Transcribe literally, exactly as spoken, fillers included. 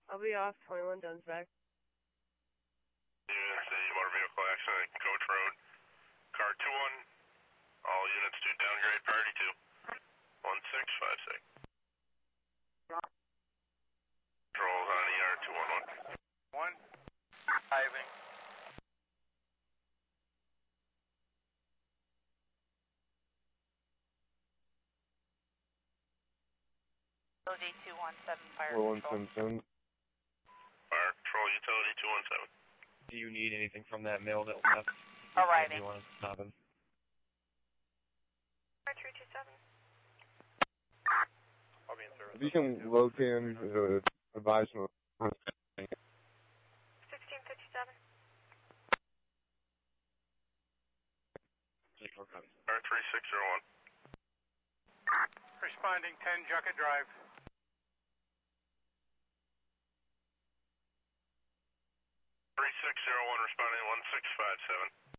I'll be off twenty-one Dunsback. Units, the motor vehicle accident, Coach Road. Car two one, all units to downgrade priority two. one six five six. Controls on E R two one one. One, driving. Utility two one seven, fire four one control. seven seven. Fire control, utility two one seven. Do you need anything from that mail that left? Arriving. Do you want to stop him? three two seven. I'll be in service. If you can locate him, uh, advise him. sixteen fifty-seven. Fire three six zero one. Responding ten Jucket Drive. three six zero one responding one six five seven.